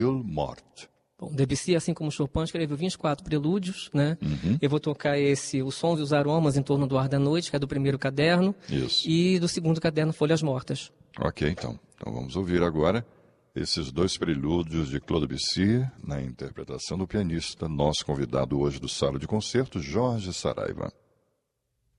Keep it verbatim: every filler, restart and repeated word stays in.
Morte. Bom, Debussy, assim como Chopin, escreveu vinte e quatro prelúdios, né? Uhum. Eu vou tocar esse, Os Sons e os Aromas em Torno do Ar da Noite, que é do primeiro caderno. Isso. E do segundo caderno, Folhas Mortas. Ok, então. Então vamos ouvir agora esses dois prelúdios de Claude Debussy, na interpretação do pianista, nosso convidado hoje do Sala de Concertos, Jorge Saraiva.